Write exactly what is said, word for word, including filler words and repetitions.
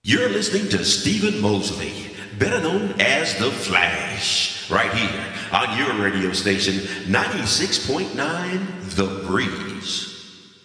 You're listening to Stephen Mosley, better known as The Flash, right here on your radio station, ninety-six point nine The Breeze.